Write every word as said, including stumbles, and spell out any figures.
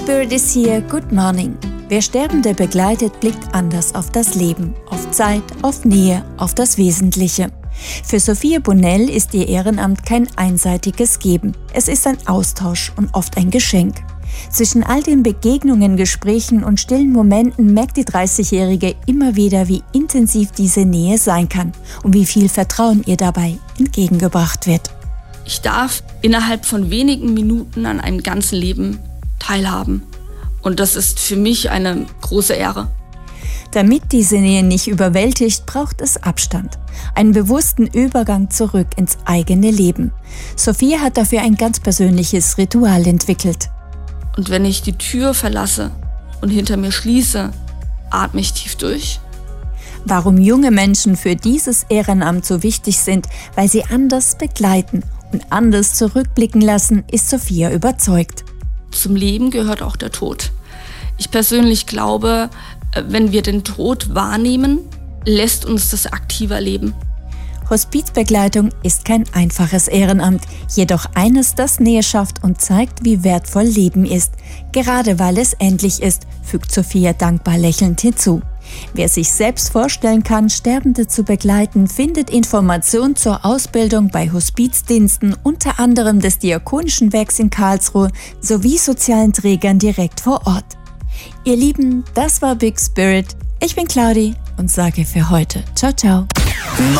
Spirit is here, good morning. Wer Sterbende begleitet, blickt anders auf das Leben, auf Zeit, auf Nähe, auf das Wesentliche. Für Sophia Bonnell ist ihr Ehrenamt kein einseitiges Geben. Es ist ein Austausch und oft ein Geschenk. Zwischen all den Begegnungen, Gesprächen und stillen Momenten merkt die dreißigjährige immer wieder, wie intensiv diese Nähe sein kann und wie viel Vertrauen ihr dabei entgegengebracht wird. Ich darf innerhalb von wenigen Minuten an einem ganzen Leben teilhaben. Und das ist für mich eine große Ehre. Damit diese Nähe nicht überwältigt, braucht es Abstand. Einen bewussten Übergang zurück ins eigene Leben. Sophia hat dafür ein ganz persönliches Ritual entwickelt. Und wenn ich die Tür verlasse und hinter mir schließe, atme ich tief durch. Warum junge Menschen für dieses Ehrenamt so wichtig sind, weil sie anders begleiten und anders zurückblicken lassen, ist Sophia überzeugt. Zum Leben gehört auch der Tod. Ich persönlich glaube, wenn wir den Tod wahrnehmen, lässt uns das aktiver leben. Hospizbegleitung ist kein einfaches Ehrenamt, jedoch eines, das Nähe schafft und zeigt, wie wertvoll Leben ist. Gerade weil es endlich ist, fügt Sophia dankbar lächelnd hinzu. Wer sich selbst vorstellen kann, Sterbende zu begleiten, findet Informationen zur Ausbildung bei Hospizdiensten, unter anderem des Diakonischen Werks in Karlsruhe, sowie sozialen Trägern direkt vor Ort. Ihr Lieben, das war Big Spirit. Ich bin Claudi und sage für heute ciao, ciao.